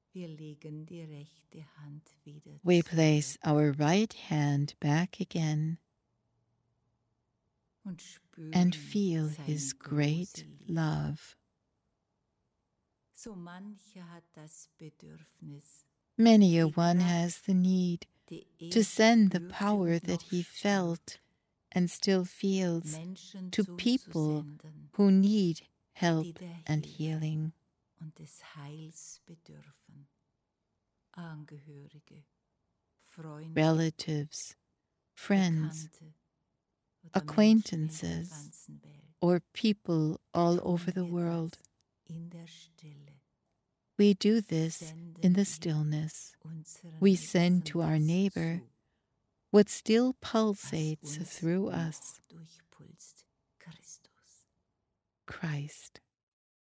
Wir legen die rechte Hand wieder We zurück place our right hand back again und and spüren feel seine His große great Liebe. love. So mancher hat das Bedürfnis, Many a die one Kraft, has the need die to send the spürte power und that noch he spürt, felt and still feels Menschen to people zuzusenden, who need help die der and Hilfe healing. und des Heils bedürfen. Angehörige, Freunde, Relatives, friends, Bekannte oder Menschen in der acquaintances, ganzen Welt. or people all Tun over the wir world. das in der Stille. We do this in Senden the wir stillness. unserer We send Nächsten to our das neighbor zu, what still was pulsates uns through noch us, durchpulst. Christus. Christ.